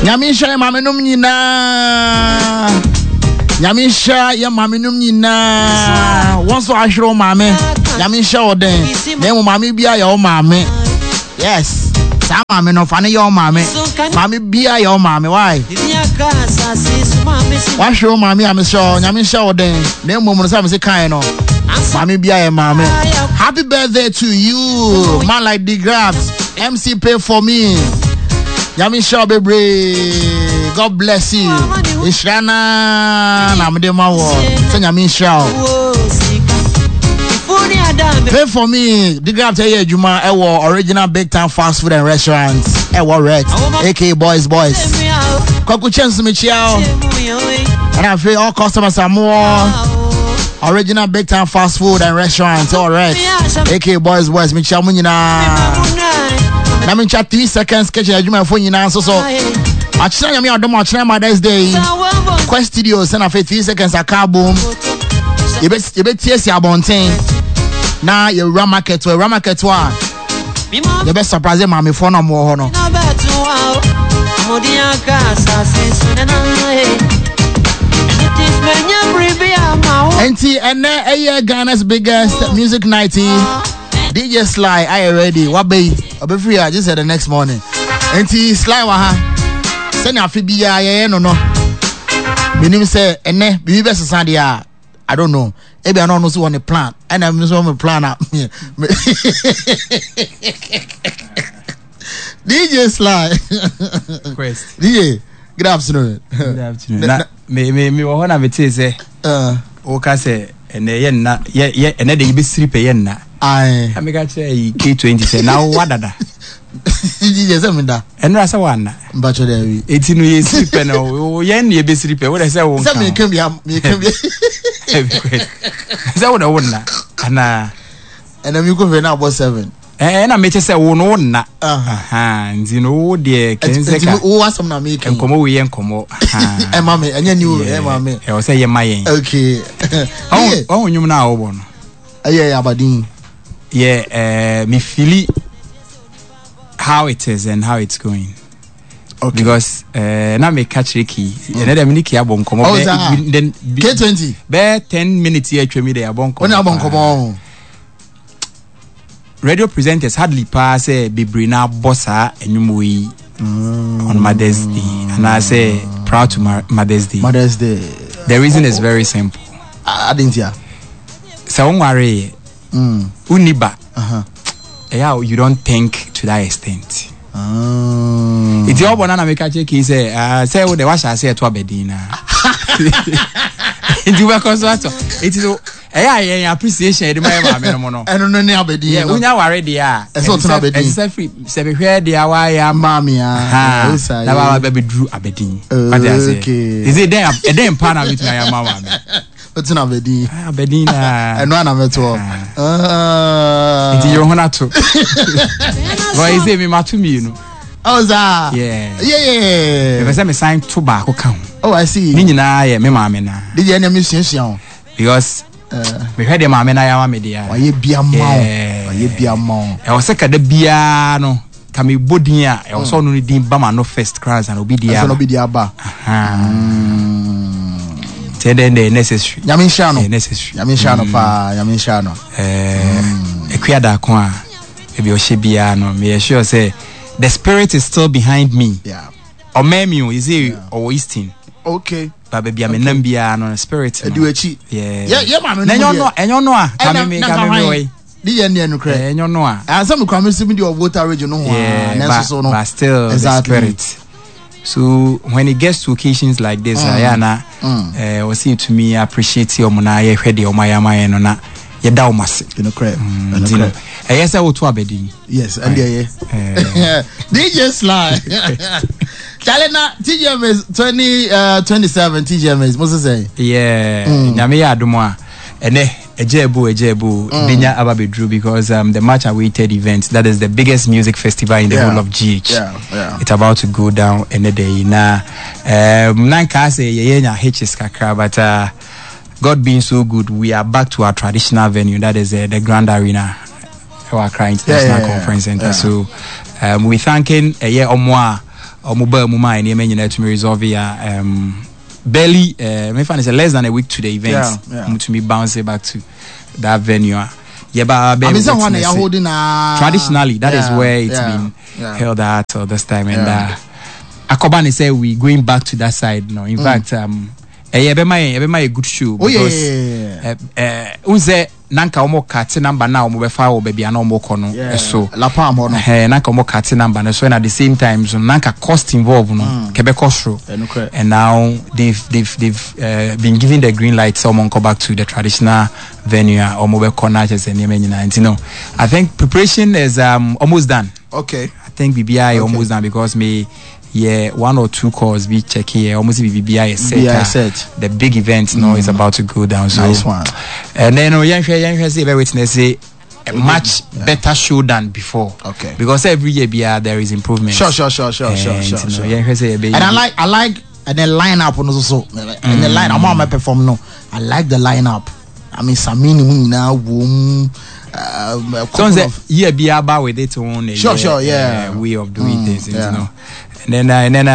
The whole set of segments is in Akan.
Nyamisha ya mamenum nyina. Nyamisha ya mamenum nyina. Wonso ashro mame. Nyamisha oden. Nemu mami bia ya o mame. Yes. Sa mame no fane ya o mame. Mami bia ya o mame. Why? Washro mame amisho. Nyamisha oden. Nemu mo sa me se kan no. Mami bia ya mame. Happy birthday to you. Man like the Grabs. MC pay for me. Nyamisha baby. God bless you. Ishrana namdema wo. Say Nyamisha. Pay for me. The Grab tell you Juma ewo original big time fast food and restaurants. Ewo Red. AK Boys. Kwaku chance me chiao. And I feel all customers are more original big time fast food and restaurants. All right. AK Boys me chiao munyina. Na me chat 3 seconds catch Juma phone nyina so. Achina nyame adom achina Mother's Day. Quest Studios and after 3 seconds aka boom. Ebe TS abonten. Na ye Ramaket wa. Ye be surprise ma me phone no mo ho no. NT and Ghana's biggest music night. DJ Sly, I ready. What be? I'll be free. I just said the next morning. NT Sly wa ha. Send your fee ya no. Meaning say ene be best sandia. I don't know. Maybe I don't know so on the plan. And I'm just on the plan up. DJ Sly. Quest. DJ. Good afternoon. Good afternoon. Me wahona bete say o ka say ene ye na ye ene de be sripe ye na. Ai. Ameka che K20 say na wadada. DJ say me da. Eno asa wana. Mbacho dey wi. Eti no ye sripe no ye na ye be sripe. Wo dey say wo nka. Say me can be. Say wo da wonna. Ana And then you go for now about 7. Na me say wo no na. Aha, nzi no wo de kenseka. Wo asam na make. Enkomo we enkomo. Eh mama, anya new mama. E o say ye mayen. Okay. Oh nyum na wo no. Yeah, Aberdeen. Yeah, me feel how it is and how it's going. Okay. Because na me catch Ricky. Another minute ki abon komo then K20. Be 10 minutes here twa me there abon komo. When abon komo. Radio presenters hardly pass bebre na bossa enyumui on Mother's Day. And I say proud to Mother's Day. Mother's Day. The reason is very simple. I didn't hear. So worry. Uniba. Yeah, you don't think to that extent. It's your banana make a check. He say what the wash I say to Abedina. It is yeah, appreciation. I don't know Abedina. Yeah, we now already. Yeah, it's not Abedina. It's free. Say here they are. Why am mommy? Now our baby Drew Abedin. Okay. Is it there? A damn partner with my mama. What's an Abedin? Abedin. And one of it all. It's your honor too. Why is it me to me, you know? Oh, that. Yeah. Because I'm signed to back account. Oh, I see. Nina, yeah, me mamma. Did you any musician? Because we had a mamma and I am a media. Why you be a mom? Why you be a mom? I was sick at the piano. Kami bodia. I was only dim bama no first class and obidia. Obidia ba. Then the necessary. Yamishano. Necessary. Yamishano pa. Yamishano. Equiada kwa. Maybe Oshibiano. Me sure say the spirit is still behind me. Yeah. Or Memu is it or Easton? Okay. But baby, I'm a Nambia no spirit. Do a cheat. Yeah, man. And you know, coming away. The Indian credit. And you know, and some comments to me your water regional. Yeah, but still exactly. The spirit. So when it gets to occasions like this, Ayana was saying to me, I appreciate your money, ready or my na you down massive. You know, crap. Yes, I will to Abedin. Yes, and yeah. DJ Sly. Chalena TGMS 2027 TGMS, must say. Yeah, Namia Dumois. And Ejebu Dinya Ababedru because the much awaited event that is the biggest music festival in the whole of GH. Yeah. It's about to go down in a day. Now, Nanka say Yenya H's Kakra, but God being so good, we are back to our traditional venue. That is the Grand Arena, our Accra International Conference Center. So we thanking a year or more mobile muma and you to me resolve via barely me find it's less than a week to the event to me bounce back to that venue. But traditionally that is where it's been held at all this time, and Akobani say we going back to that side now. In fact, a good show because unze nanka omo kati number na omo befa wo baby ana omo kono so la palm no nanka omo kati number no so, and at the same time so nanka cost involved no kebe cost, and now they've been given the green light so omo go back to the traditional venue omo be corner just and you know. I think preparation is almost done. Okay, I think BBI almost done because one or two calls be check here almost BBI set. The big event is about to go down. So nice one. And then witness a much better show than before. Okay. Because every year there is improvement. Sure. And I like and then lineup also. And the line I'm on my perform no. I like the lineup. I mean Samini now be about with its own way of doing things, you know. And then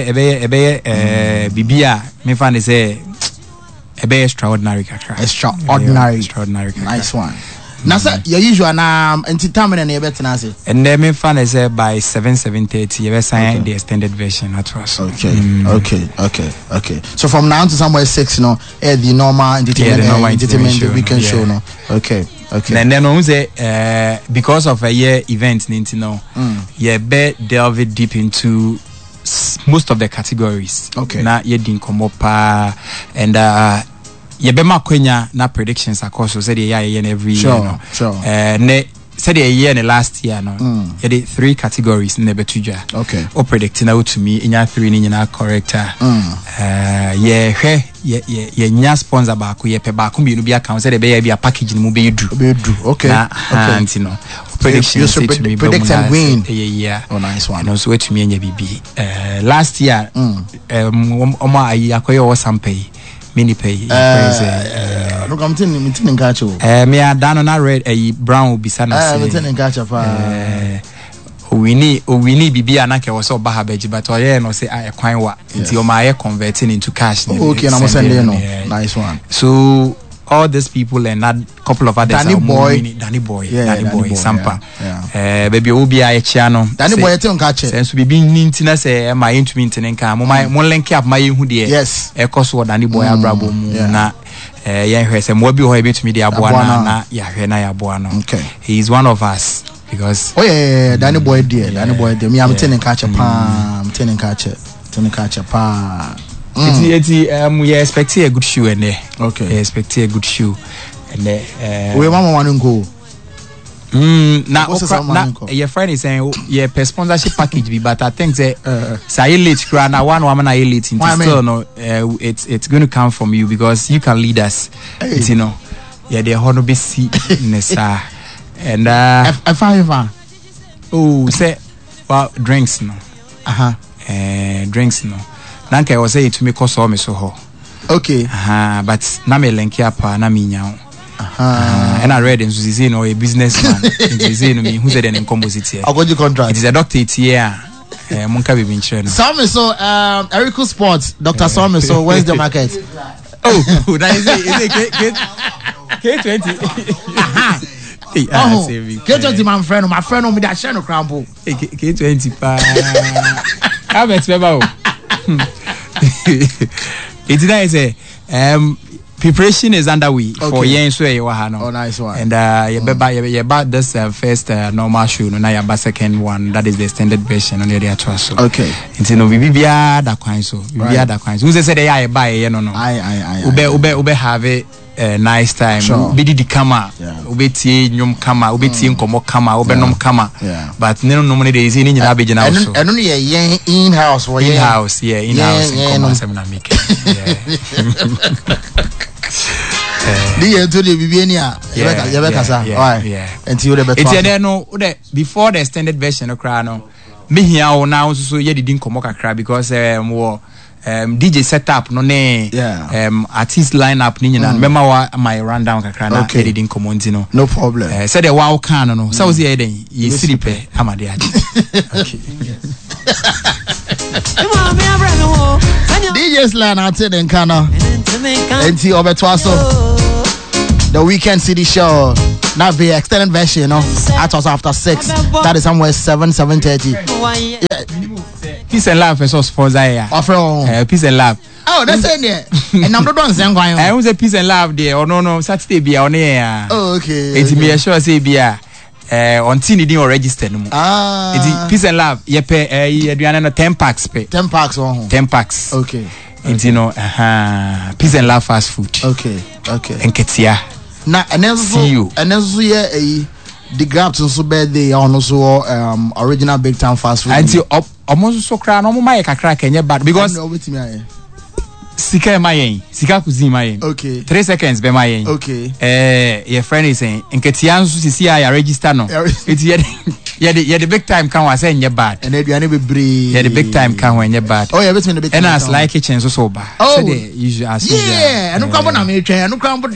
Bibia me find say extraordinary. Extraordinary. Nice one. Now sir, your usual entertainment and say. And then me find say by 7:30 you sign the extended version at us. Okay. So from now to somewhere 6, the normal entertainment, the weekend show, no. Okay. And then on say because of a year event, delve deep into most of the categories. Okay. Na ye din komo pa and ye be ma kwenya na predictions across so say the year every year. Sure. Ne said a year in the last year you did 3 categories in the betuja. Okay. Or predicting out to me in your 3 in your corrector. Nya sponsor back ye pe back be no be account say be a package in be do. Okay. And you know predictions to me predict and win. Yeah. Oh, nice one. And also to me and BB. Last year Oma akoyo was sample mini pay. Look, I'm telling catch you. Me a down on a red a brown will be sana. I'm telling catch we need BB anake was so bahabeji, but no say I quite what until my converting into cash. Okay, and I'm sending nice one. So all these people and that couple of others Danny Boy, Sampa. Baby Obi I channel. Danny Boy catch it. Since we been nintina say my intimate and come my link up my who dear. Yes. A cost what Danny Boy abrabo na yes and Mobi Hoy to me the abuana na abuana. Okay. He is one of us because Danny Boy dear. Me I'm telling catch a pa. I'm telling catch it. Pa. We expect a good shoe and there. Okay. We expect a good shoe and there. We want to go. Now your friend is saying per sponsorship package but I think say late grand one woman elite in still no it's going to come from you because you can lead us. You know. The honor be see nessa and say drinks no. Drinks no. Nanka was say to me cause me so ho. Okay. But na me link up na me nyao. And I read in Susie no a businessman. In Susie no me who said an composite here. I got your contract. It is a doctor here. Munka be been trained. So Erico Sports, Dr. Sommer, so where's the market? That is it. K20. K20 my friend on me that share no crampo. K20 pa. I bet remember. It's nice. Preparation is underway for yen so you no. Oh, nice one. And you about this first normal show no na your second one that is the extended version on the other so. Okay. It's no bibia da kwan so. Bibia da kwan so. Who say dey buy no. Ube have a nice time. Ube di kama. Ube tie nyom kama. Ube tie nkomo kama. Ube nom kama. But no money dey say ni nyina be jina so. And only yen in-house or in-house. Yeah, in-house. Nkomo seminar make. Yeah. Before the extended version of Crano, me here now so you didn't come cry because DJ setup no artist lineup ni na remember my rundown kakra na didn't come on no problem said the wow can no so was here then you sleep amade okay seriously, and I'll tell them, Kana. And see over the Weekend City Show. Now the extended version, you know, at us after 6. That is somewhere 7:30. Yeah. Peace and love is us for Zaya. Peace and love. Oh, that's it there. And I'm not doing something. I was a peace and love there. Or no, Saturday be on air. Oh, okay. It's me sure say be on Tini didn't register no more. It's peace and love. You pay you 10 packs pay. 10 packs 10 packs. Okay. It's you know peace and love fast food. Okay. And Ketia. Na and then so the gaps also birthday on also original big time fast food. Until almost so cry no my kakra kenye bad because Sika mayen, Sika kuzi mayen. Okay. 3 seconds be mayen. Okay. Your friend is saying, Nketia nso sisi I register no. It's the big time can was saying you bad. And then you be brave. Yeah, the big time can when you bad. Oh, yeah, between the big time. And as like kitchen so bad. Oh, so they usually yeah, and no come on, I'm here. No come